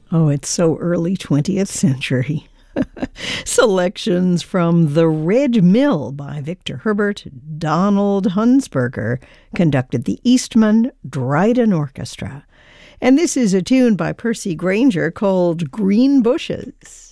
Oh, it's so early 20th century. Selections from The Red Mill by Victor Herbert. Donald Hunsberger conducted the Eastman Dryden Orchestra. And this is a tune by Percy Grainger called Green Bushes.